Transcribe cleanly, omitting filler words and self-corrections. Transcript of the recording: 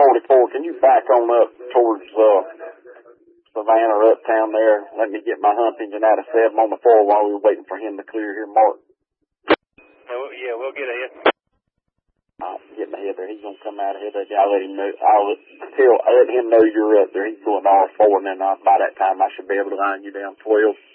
44, can you back on up towards Savannah or uptown there? Let me get my hump engine out of 7 on the 4 while we were waiting for him to clear here, Mark. Yeah, we'll get ahead. I'm getting ahead there. He's going to come out ahead there. I'll let him know. I'll let him know you're up there. He's going to R4, and then by that time I should be able to line you down 12.